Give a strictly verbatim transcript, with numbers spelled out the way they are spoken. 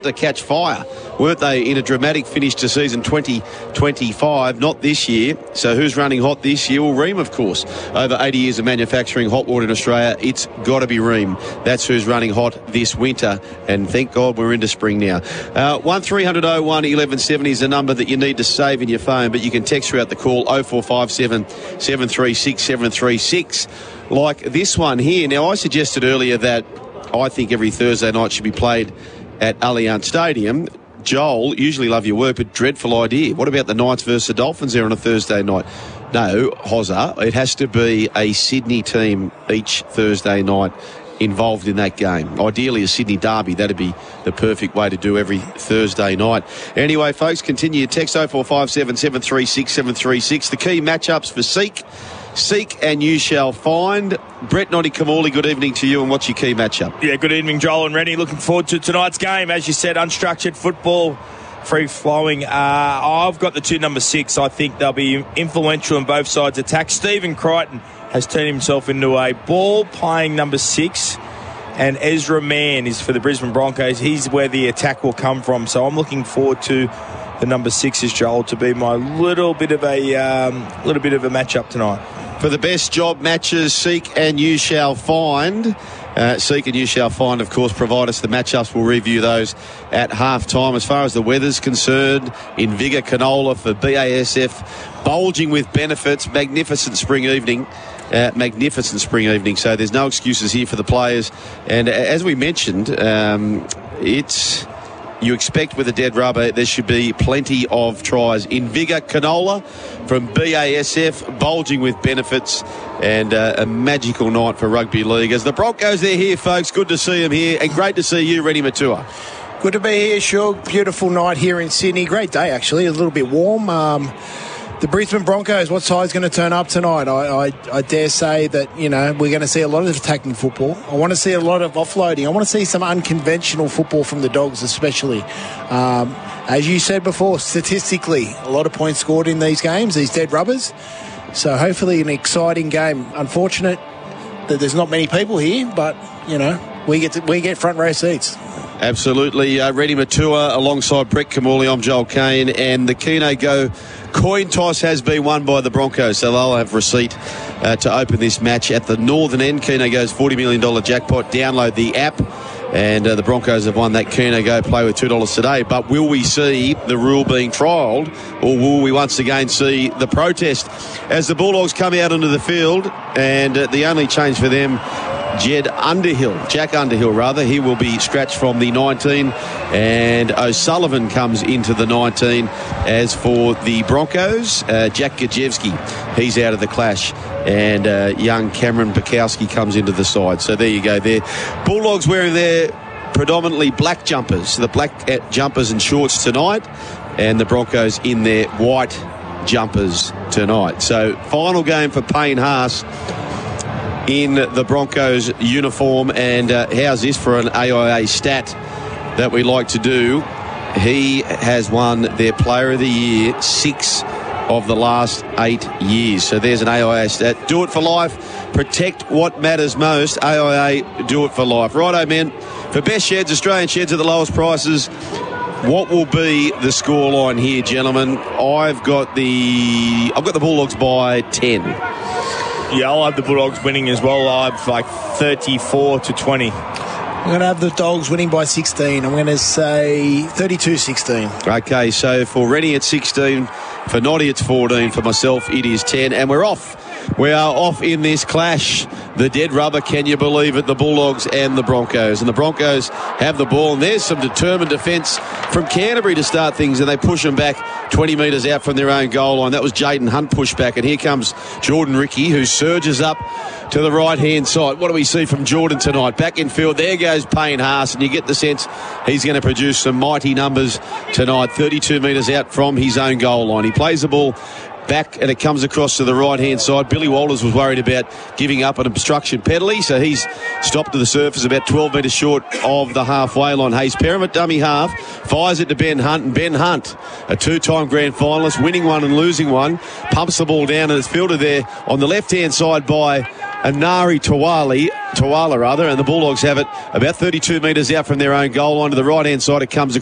to catch fire, weren't they, in a dramatic finish to season twenty twenty-five, not this year. So who's running hot this year? Well, Rheem, of course. Over eighty years of manufacturing hot water in Australia, it's got to be Rheem. That's who's running hot this winter, and thank God we're into spring now. Uh, one three hundred oh one eleven seventy is the number that you need to save in your phone, but you can text throughout the call oh four five seven, seven three six, seven three six, like this one here. Now, I suggested earlier that I think every Thursday night should be played at Allianz Stadium. Joel, usually love your work, but dreadful idea. What about the Knights versus the Dolphins there on a Thursday night? No, Hozza, it has to be a Sydney team each Thursday night involved in that game. Ideally a Sydney derby. That'd be the perfect way to do every Thursday night. Anyway, folks, continue. Text oh four five seven, seven three six, seven three six. The key matchups for Seek. Seek and you shall find. Brett Noddy Kamali, good evening to you, and what's your key matchup? Yeah, good evening, Joel and Rennie. Looking forward to tonight's game. As you said, unstructured football, free-flowing. Uh, I've got the two number six. I think they'll be influential in both sides' attack. Stephen Crichton has turned himself into a ball-playing number six, and Ezra Mann is for the Brisbane Broncos. He's where the attack will come from. So I'm looking forward to the number sixes, Joel, to be my little bit of a um, little bit of a matchup tonight. For the best job matches, Seek and you shall find. Uh, Seek and you shall find, of course, provide us the matchups. We'll review those at half time. As far as the weather's concerned, in Vigor Canola for B A S F, bulging with benefits, magnificent spring evening. Uh, magnificent spring evening. So there's no excuses here for the players. And as we mentioned, um, it's... You expect with a dead rubber there should be plenty of tries. In Vigor Canola from B A S F, bulging with benefits, and uh, a magical night for rugby league. As the Broncos, they're here, folks. Good to see them here, and great to see you, Rennie Matua. Good to be here, sure. Beautiful night here in Sydney. Great day, actually. A little bit warm. Um, the Brisbane Broncos, what side's going to turn up tonight? I, I, I dare say that, you know, we're going to see a lot of attacking football. I want to see a lot of offloading. I want to see some unconventional football from the Dogs especially. Um, as you said before, statistically, a lot of points scored in these games, these dead rubbers. So hopefully an exciting game. Unfortunate that there's not many people here, but, you know, we get to, we get front row seats. Absolutely. Uh, Rennie Matua alongside Brett Kamali. I'm Joel Kane, and the Keno Go coin toss has been won by the Broncos, so they'll have receipt uh, to open this match at the northern end. Keno Go's forty million dollars jackpot. Download the app, and uh, the Broncos have won that Keno Go play with two dollars today. But will we see the rule being trialled, or will we once again see the protest as the Bulldogs come out onto the field? And uh, the only change for them, Jed Underhill, Jack Underhill rather, he will be scratched from the nineteen, and O'Sullivan comes into the nineteen. As for the Broncos, uh, Jack Gajewski, he's out of the clash, and uh, young Cameron Bukowski comes into the side. So there you go there. Bulldogs wearing their predominantly black jumpers, the black jumpers and shorts tonight, and the Broncos in their white jumpers tonight. So final game for Payne Haas in the Broncos uniform. And uh, how's this for an A I A stat that we like to do? He has won their Player of the Year six of the last eight years. So there's an A I A stat. Do it for life. Protect what matters most. A I A, do it for life. Righto, men. For best sheds, Australian sheds at the lowest prices. What will be the scoreline here, gentlemen? I've got the I've got the Bulldogs by ten. Yeah, I'll have the Bulldogs winning as well. I have like thirty-four to twenty. I'm going to have the Dogs winning by sixteen. I'm going to say thirty-two sixteen. Okay, so for Rennie it's sixteen, for Noddy it's fourteen, for myself it is ten, and we're off. We are off in this clash. The dead rubber, can you believe it? The Bulldogs and the Broncos. And the Broncos have the ball, and there's some determined defence from Canterbury to start things, and they push them back twenty metres out from their own goal line. That was Jaden Hunt pushed back, and here comes Jordan Ricky, who surges up to the right-hand side. What do we see from Jordan tonight? Back in field, there goes Payne Haas, and you get the sense he's going to produce some mighty numbers tonight. thirty-two metres out from his own goal line. He plays the ball back, and it comes across to the right-hand side. Billy Walters was worried about giving up an obstruction penalty, so he's stopped to the surface about twelve metres short of the halfway line. Hayes Perham at dummy half, fires it to Ben Hunt, and Ben Hunt, a two-time grand finalist, winning one and losing one, pumps the ball down, and it's fielded there on the left-hand side by Anari Tawali, Tawala rather, and the Bulldogs have it about thirty-two metres out from their own goal line to the right-hand side. It comes